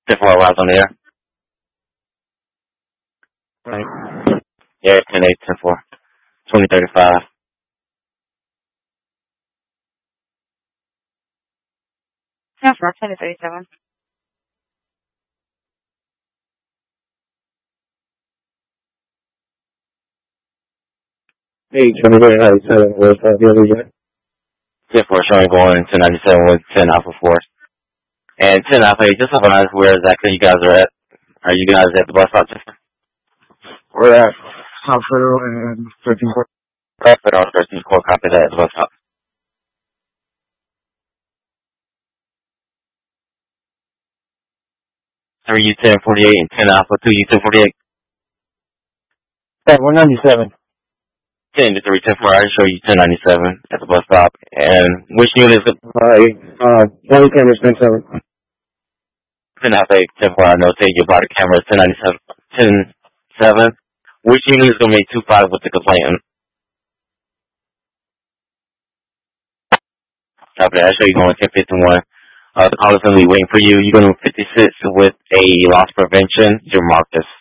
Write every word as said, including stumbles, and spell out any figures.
ten four arrives on the air. Right. Yeah, ten eight, ten four. twenty thirty-five. ten four, twenty thirty-seven. Hey, twenty-three ninety-seven, where's that the other unit? ten four showing going ten ninety-seven with ten Alpha Force. And ten Alpha eight, just have an idea where exactly you guys are at. Are you guys at the bus stop? We're at South Federal and thirteen Court. Right, Federal thirteen Court, copy that at the bus stop. three U ten forty-eight and ten Alpha two U ten forty-eight. At one ninety-seven. ten to three, ten four, I show you ten ninety-seven at the bus stop. And which unit is it? Alright, uh, body camera ten seven. ten Alpha eight, ten four, I notate your body camera is ten ninety-seven, ten seven. Which unit is going to make two five with the complainant? Copy, I show you going ten fifty-one. Uh, the call is going to be waiting for you. You're going to fifty-six with a loss prevention. Your Marcus.